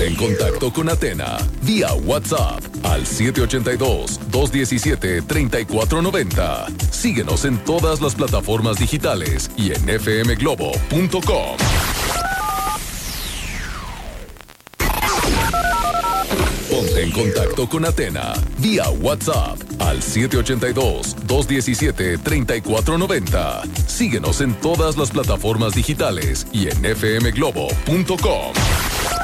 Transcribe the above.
Ponte en contacto con Athena vía WhatsApp al 782-217-3490. Síguenos en todas las plataformas digitales y en fmglobo.com. Ponte en contacto con Athena vía WhatsApp al 782-217-3490. Síguenos en todas las plataformas digitales y en fmglobo.com.